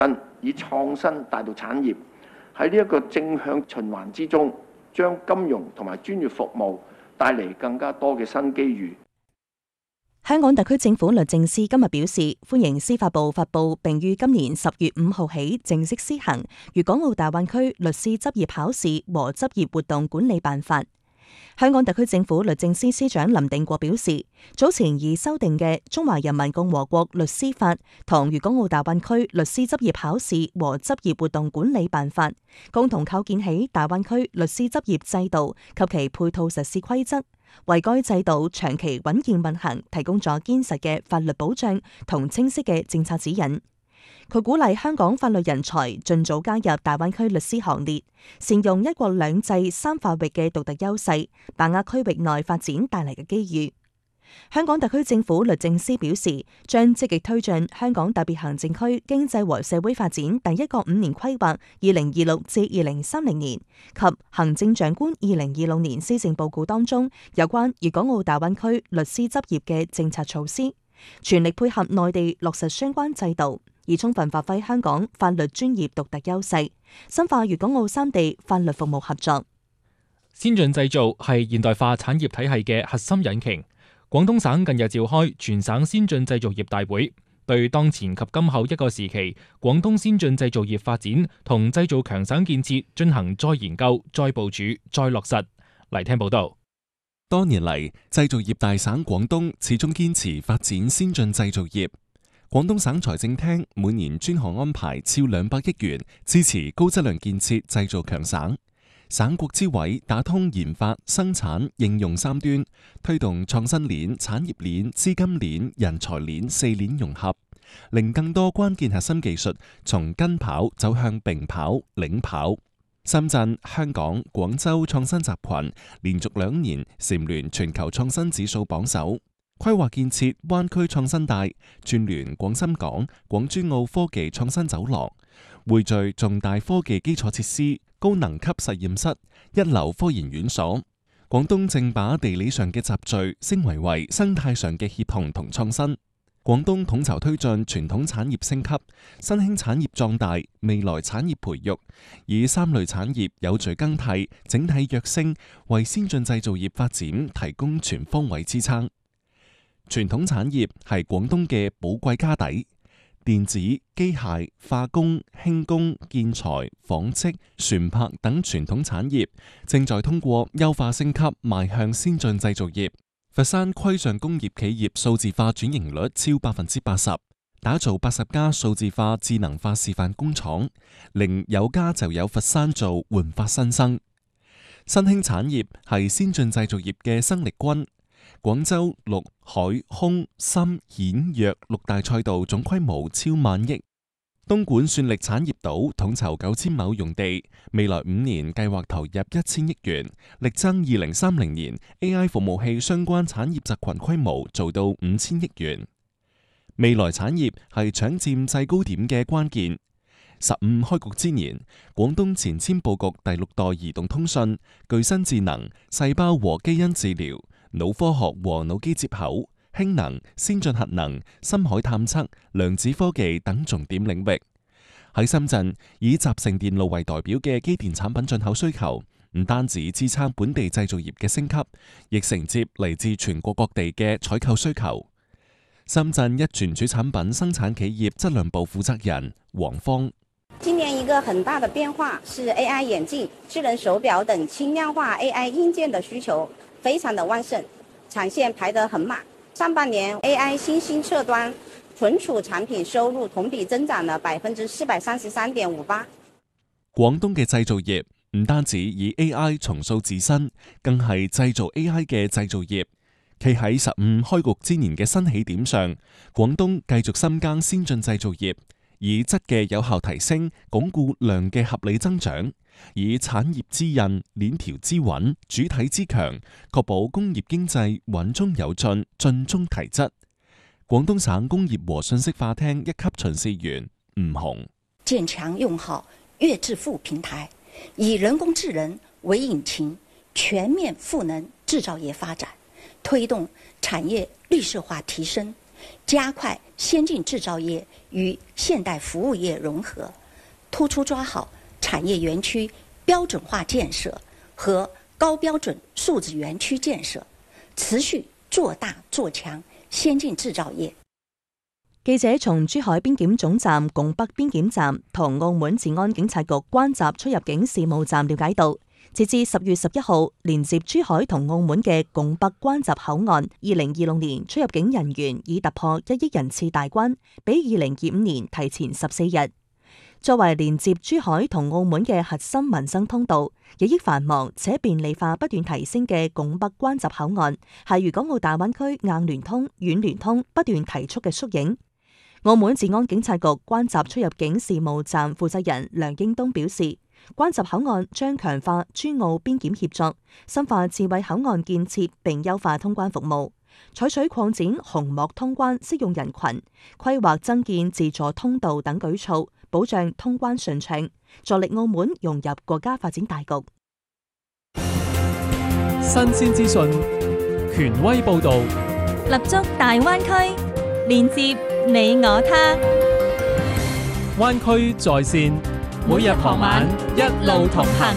以創新帶動產業，喺呢一個正向循環之中，將金融同埋專業服務帶嚟更加多嘅新機遇。 香港特區政府律政司今日表示，歡迎司法部發布並於今年10月5號起正式施行粵港澳大灣區律師執業考試和執業活動管理辦法。香港特區政府律政司司長林定國表示，早前已修訂嘅《中華人民共和國律師法》同《粵港澳大灣區律師執業考試和執業活動管理辦法》，共同構建起大灣區律師執業制度及其配套實施規則，為該制度長期穩健運行提供咗堅實嘅法律保障同清晰嘅政策指引。佢鼓勵香港法律人才盡早加入大灣區律師行列，善用一國兩制三法域嘅獨特優勢，把握區域內發展帶嚟嘅機遇。香港特區政府律政司表示，將積極推進香港特別行政區經濟和社會發展第一個5年規劃2026至2030年及行政長官2026年施政報告當中有關粵港澳大灣區律師執業嘅政策措施，全力配合內地落實相關制度，以充分發揮香港法律專業獨特優勢，深化粵港澳三地法律服務合作。 先進製造係現代化產業體系嘅核心引擎。廣東省近日召開全省先進製造業大會，對當前及今後一個時期廣東先進製造業發展同製造強省建設進行再研究、再部署、再落實。嚟聽報道。 多年嚟，製造業大省廣東始終堅持發展先進製造業。廣東省財政廳每年專項安排超200億元支持高質量建設製造強省。省國資委打通研發、生產、應用三端，推動創新鏈、產業鏈、資金鏈、人才鏈4鏈融合，令更多關鍵核心技術從跟跑走向並跑、領跑。深圳、香港、廣州創新集群連續2年蟬聯全球創新指數榜首。規劃建設灣區創新帶，串聯廣深港、廣珠澳科技創新走廊，匯聚重大科技基礎設施、高能級實驗室、一流科研院所。廣東正把地理上嘅集聚升為生態上嘅協同同創新。廣東統籌推進傳統產業升級、新興產業壯大、未來產業培育，以3類產業有序更替、整體躍升，為先進製造業發展提供全方位支撐。傳統產業係廣東嘅寶貴家底，電子、機械、化工、輕工、建材、紡織、船舶等傳統產業正在通過優化升級邁向先進製造業。佛山規匠工業企業數字化轉型率超80%，打造80家數字化智能化示範工廠，令有家就有佛山做煥發新生。新興產業係先進製造業嘅生力軍。廣州陸海空深顯藥6大賽道總規模超10000億。東莞算力產業島統籌9000畝用地，未來5年計劃投入1000億元，力爭2030年 AI 服務器相關產業集群規模做到5000億元。未來產業係搶佔制高點嘅關鍵。15開局之年，廣東前瞻佈局第6代移動通訊、具身智能、細胞和基因治療、腦科學和腦機接口、氫能、先進核能、深海探測、量子科技等重點領域。喺深圳，以集成電路為代表嘅機電產品進口需求，唔單止支撐本地製造業嘅升級，亦承接嚟自全國各地嘅採購需求。深圳一傳主產品生產企業質量部負責人黃芳： 今年一個很大的變化是 AI 眼鏡、智能手錶等輕量化 AI 硬件的需求非常的旺盛，產線排得很滿。上半年 AI 新興測端存儲產品收入同比增長了433.58%。 廣東嘅製造業唔單止以 AI 重塑自身，更係製造 AI 嘅製造業。企喺15開局之年嘅新起點上，廣東繼續深耕先進製造業，以質嘅有效提升，鞏固量嘅合理增長，以產業之韌、鏈條之穩、主體之強，確保工業經濟穩中有進，進中提質。廣東省工業和信息化廳一級巡視員吳紅： 建強用好粵智庫平台，以人工智能為引擎，全面賦能製造業發展，推動產業綠色化提升， 加快先進製造業與現代服務業融合，突出抓好產業園區標準化建設和高標準數字園區建設，持續做大做強先進製造業。 記者從珠海邊檢總站、拱北邊檢站同澳門治安警察局關閘出入境事務站了解到，截至10月11號，連接珠海同澳門嘅拱北關閘口岸，2026年出入境人員已突破1億人次大關，比2025年提前14日。作為連接珠海同澳門嘅核心民生通道，日益繁忙且便利化不斷提升嘅拱北關閘口岸，係粵港澳大灣區硬聯通、軟聯通不斷提速嘅縮影。澳門治安警察局關閘出入境事務站負責人梁英東表示，關閘口岸將強化珠澳邊檢協作，深化智慧口岸建設並優化通關服務，採取擴展虹膜通關適用人群、規劃增建自助通道等舉措，保障通關順暢，助力澳門融入國家發展大局。 新鮮資訊，權威報導， 立足大灣區，連接你我他。 灣區在線，每日傍晚一路同行。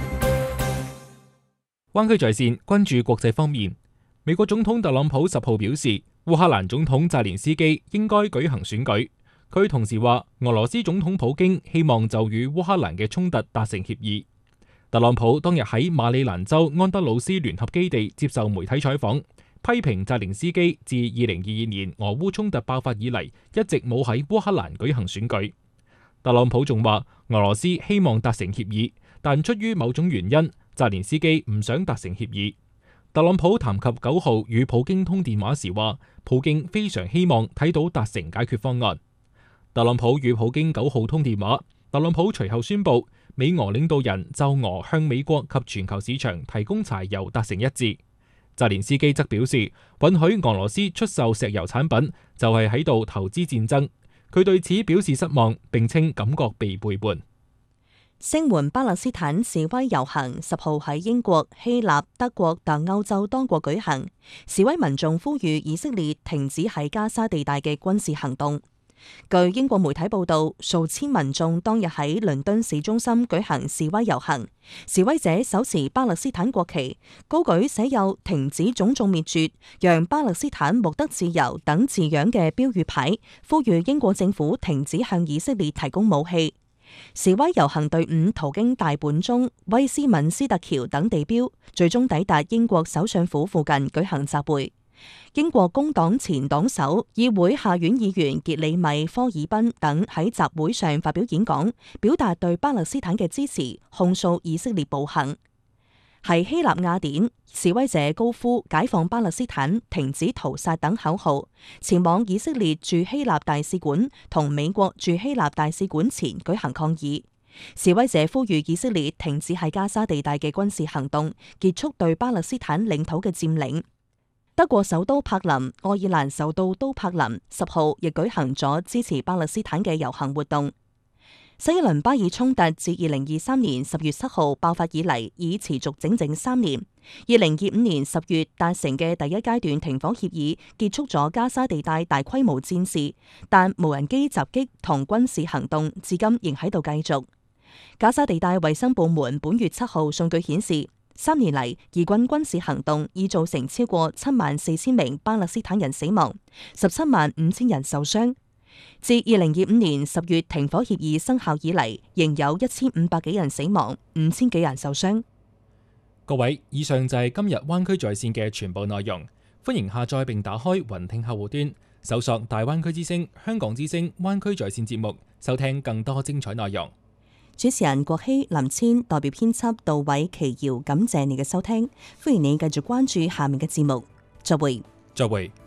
灣區在線關注國際方面，美國總統特朗普10號表示，烏克蘭總統澤連斯基應該舉行選舉。佢同時話，俄羅斯總統普京希望就與烏克蘭嘅衝突達成協議。特朗普當日喺馬里蘭州安德魯斯聯合基地接受媒體採訪，批評澤連斯基自2022年俄烏衝突爆發以嚟，一直冇喺烏克蘭舉行選舉。特朗普仲話，俄羅斯希望達成協議，但出於某種原因，澤連斯基唔想達成協議。特朗普談及9號與普京通電話時話，普京非常希望睇到達成解決方案。特朗普與普京9號通電話，特朗普隨後宣布，美俄領導人就俄向美國及全球市場提供柴油達成一致。澤連斯基則表示，允許俄羅斯出售石油產品就係喺度投資戰爭，佢對此表示失望，並稱感覺被背叛。 聲援巴勒斯坦示威遊行10號喺英國、希臘、德國等歐洲多國舉行，示威民眾呼籲以色列停止喺加沙地帶嘅軍事行動。據英國媒體報道，數千民眾當日喺倫敦市中心舉行示威遊行，示威者手持巴勒斯坦國旗，高舉寫有停止種族滅絕、讓巴勒斯坦獲得自由等字樣嘅標語牌，呼籲英國政府停止向以色列提供武器。示威遊行隊伍途經大本鐘、威斯敏斯特橋等地標，最終抵達英國首相府附近舉行集會。英國工黨前黨首、議會下院議員傑里米科爾賓等喺集會上發表演講，表達對巴勒斯坦嘅支持，控訴以色列暴行。喺希臘雅典，示威者高呼解放巴勒斯坦、停止屠殺等口號，前往以色列駐希臘大使館同美國駐希臘大使館前舉行抗議。示威者呼籲以色列停止喺加沙地帶嘅軍事行動，結束對巴勒斯坦領土嘅佔領。德國首都柏林、愛爾蘭首都都柏林10號亦舉行咗支持巴勒斯坦嘅遊行活動。新一輪巴以衝突自2023年10月7號爆發以嚟，已持續整整3年。2025年10月達成嘅第一階段停火協議，結束咗加沙地帶大規模戰事，但無人機襲擊同軍事行動至今仍喺度繼續。加沙地帶衛生部門本月7號數據顯示，3年嚟，以軍軍事行動已造成超過74000名巴勒斯坦人死亡，175,000人受傷。自2025年10月停火協議生效以嚟，仍有1500幾人死亡，5000幾人受傷。 各位，以上就係今日灣區在線嘅全部內容。歡迎下載並打開雲聽客戶端，搜索大灣區之聲、香港之聲、灣區在線節目，收聽更多精彩內容。 主持人郭希、林千，代表編輯杜偉、奇瑤，感謝你嘅收聽。歡迎你繼續關注下面嘅節目。再會。 再會。